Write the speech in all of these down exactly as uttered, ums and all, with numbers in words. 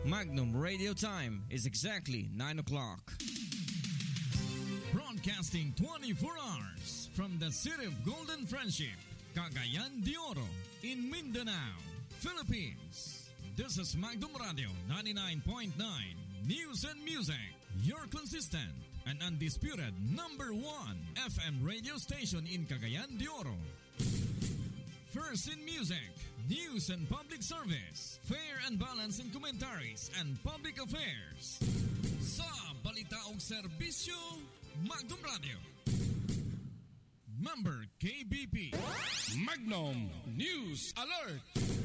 Magnum Radio Time is exactly nine o'clock. Broadcasting twenty-four hours from the city of Golden Friendship, Cagayan de Oro, in Mindanao, Philippines. This is Magnum Radio ninety-nine point nine News and Music, your consistent and undisputed number one F M radio station in Cagayan de Oro. First in music, news and public service, fair and balanced in commentaries and public affairs. Sa balita og serbisyo, Magnum Radio. Member K B P. Magnum News Alert.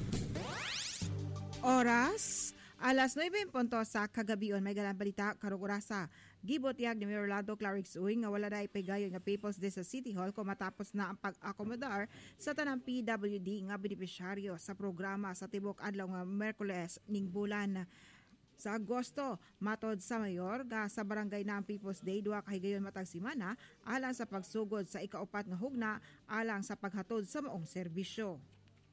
Oras, alas nueve punto sa kagabion, may galang balita karong orasa. Gibotyag ni Mayor Lando Clarix Uy nga wala na ipigayon nga People's Day sa City Hall kung matapos na ang pag-akomodar sa tanang P W D nga benepisyaryo sa programa sa tibok adlaw nga Miyerkules ning bulan. Sa Agosto, matod sa mayor ga sa barangay na ang People's Day duha ka higayon matag semana alang sa pagsugod sa ikaupat nga hugna alang sa paghatod sa maong serbisyo.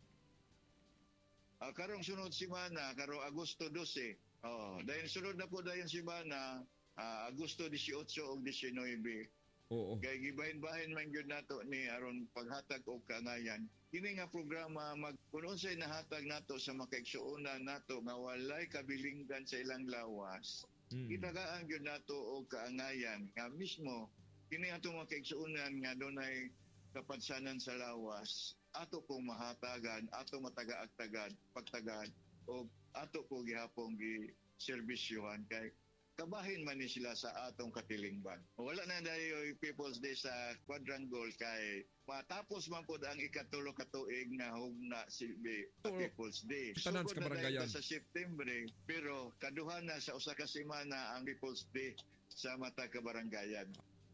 Uh, karong sunod semana, karong Agosto twelve. Oh, dahil sunod na po dayon semana, uh, Agosto eighteen o nineteen. Oo. Kay gibahin-bahin man gyud nato ni aron paghatag og kaangayan. Kini nga programa mag kun unsay nahatag nato sa makaigsuonan nato nga walay kabilinggan sa ilang lawas. Hmm. Gitagaan gyud nato og kaangayan nga mismo kini ato makaigsuonan nga dunay kapansanan sa lawas. Ato pong mahatagan, ato matagaag-tagad, pagtagad, o ato po gihapong gi-servisyohan kay kabahin man ni sila sa atong katilingban. Wala na dayo People's Day sa Quadrangle kay matapos man po ang ikatulo ka tuig nga hugna si People's Day. Tanan sa kabaranggayan sa September pero kaduha na sa usa ka semana ang People's Day sa mata kabaranggayan.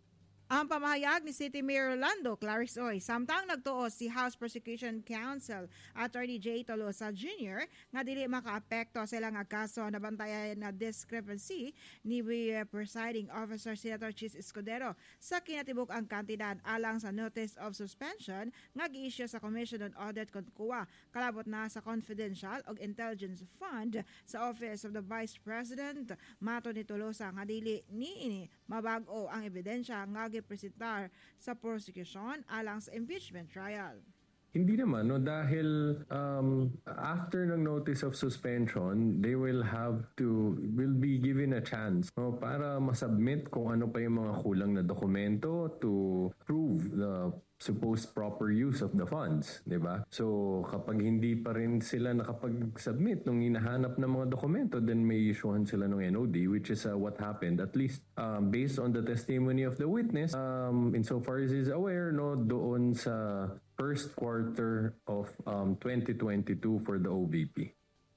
Ang pamahayag ni City Mayor Lando Clarix Uy, samtang nagtuo si House Prosecution Counsel Attorney J. Tolosa Junior nga dili makaapekto sa ilang kaso na bantayan na discrepancy ni Presiding Officer Senator Chis Escudero sa kinatibuk ang kantidad alang sa Notice of Suspension nga gi-issue sa Commission on Audit Konkuwa kalabot na sa Confidential o Intelligence Fund sa Office of the Vice President. Mato ni Tolosa nga dili niini mabag-o ang ebidensya nga gipresentar sa prosecution alang sa impeachment trial. Hindi naman, no, dahil um, after ng notice of suspension, they will have to, will be given a chance, no, para masubmit kung ano pa yung mga kulang na dokumento to prove the supposed proper use of the funds, di ba? So, kapag hindi pa rin sila nakapag-submit nung hinahanap ng mga dokumento, then may issuehan sila ng N O D, which is uh, what happened, at least um, based on the testimony of the witness, um, insofar as is aware, no, doon sa first quarter of um, twenty twenty-two for the O V P.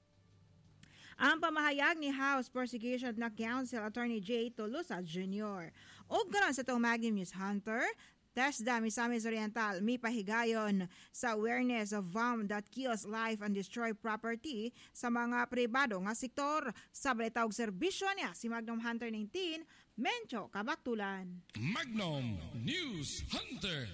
Ang pamahayag ni House Prosecution na Counsel Attorney J. Tolosa Junior O ganoon sa itong Magnum News Hunter, TESDA Misamis Oriental may pahigayon sa awareness of bomb that kills life and destroy property sa mga pribado nga sektor. Sa balita og serbisyo niya si Magnum Hunter nineteen, Mencho Kabaktulan. Magnum News Hunter.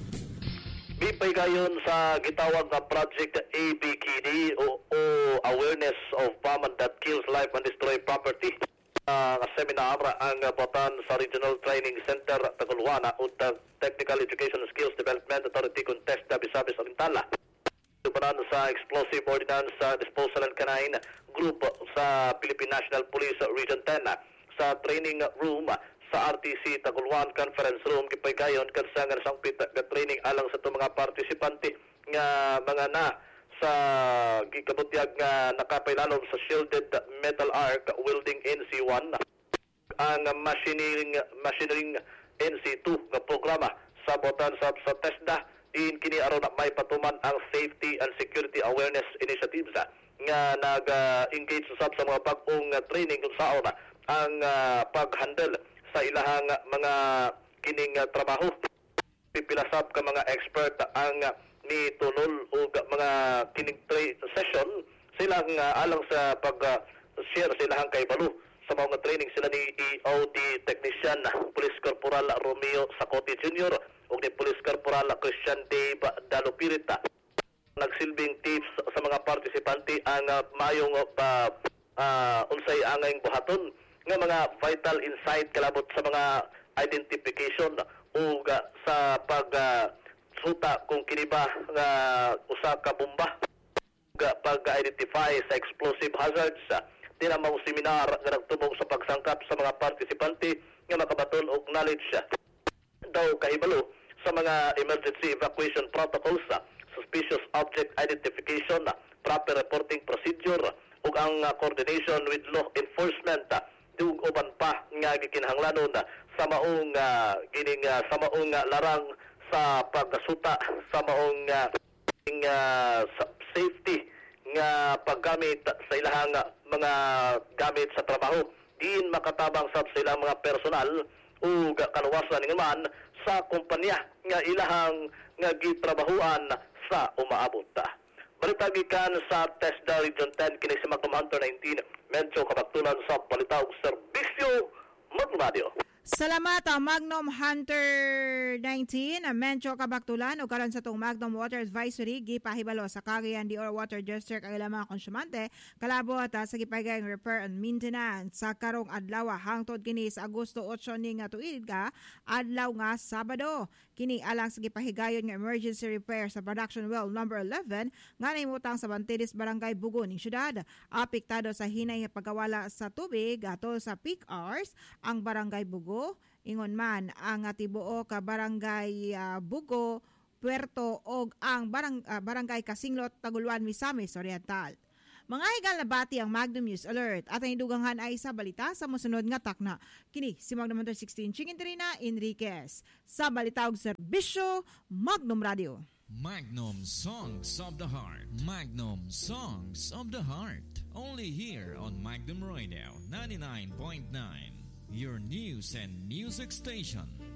May pahigayon sa gitawag nga Project A B K D o, o Awareness of Bomb that Kills Life and Destroy Property. Uh, seminar ang botan sa Regional Training Center Tagulwana o Technical Education Skills Development Authority Contesta Misamis Oriental. Tuparan sa Explosive Ordnance Disposal and Canine Group sa Philippine National Police Region ten sa training room sa R T C Tagulwan Conference Room gipahigayon kansa nga sangpit nga training alang sa itong mga partisipante nga mga na sa gikabutyag nga nakapailalom sa Shielded Metal Arc Welding N C one ang machining machining N C two nga programa sa botan sa, sa TESDA din kini aron na may patuman ang Safety and Security Awareness Initiatives nga nag-engage uh, sab sa mga bag-ong uh, training kung saan uh, ang uh, pag-handle sa ilahang uh, mga kining uh, trabaho. Pipilasab ka mga expert uh, ang uh, ni tunol o mga kining session silang uh, alang sa pag-share uh, silang kay balo sa mga training sila ni E O D Technician Police Corporal Romeo Sacote Junior o ni Police Corporal Christian Dave Dalupirita. Nagsilbing tips sa mga partisipante ang uh, mayong uh, uh, unsay angay buhaton nga mga vital insight kalabot sa mga identification o uh, sa pag uh, suta kung kini ba nga usa ka bomba uh, pag-identify sa explosive hazards. Uh, tinamang seminar nga nagtubog sa pagsangkap sa mga partisipante nga makabaton og knowledge uh, daw kahibalo sa mga emergency evacuation protocols, uh, suspicious object identification, uh, proper reporting procedure, ug ang uh, coordination with law enforcement, uh, ug uban pa nga gikinahanglanon uh, sa maong uh, gining uh, sa maong uh, larang sa pagsuta sa maong uh, uh, safety nga paggamit sa ilahang uh, mga gamit sa trabaho, din makatabang sab sa ilang mga personal ug kaluwasan man sa kumpanya nga ilahang nga gitrabahuan sa umaabot. Balita gikan sa TESDA Region ten kini si Magnum Hunter nineteen medyo kabaktulan sa balita ug serbisyo Magnum Radio. Salamat ang Magnum Hunter nineteen, Mencho Kabaktulan o karon sa tong Magnum Water Advisory gipahibalo sa Cagayan de Oro Water District ang ilang mga konsumante kalabot uh, sa gipagayang repair and maintenance sa karong adlaw hangtod kini sa Agosto eight ning tuig ka adlaw nga Sabado. Kini alang sa gipahigayon nga emergency repair sa production well number eleven nga nahimutang sa Bantilis Barangay Bugo ning syudad. Apektado sa hinay pagkawala sa tubig atol sa peak hours ang Barangay Bugo, ingon man ang tibuo ka Barangay uh, Bugo, Puerto og ang barang, uh, Barangay Kasinglot, Taguluan, Misamis Oriental. Mga higal na bati ang Magnum News Alert at ang idugangan ay sa balita sa musunod nga takna. Kini si Magnum Hunter sixteen Chingintrina Enriquez sa balita og serbisyo Magnum Radio. Magnum Songs of the Heart. Magnum Songs of the Heart. Only here on Magnum Radio ninety-nine point nine. Your news and music station.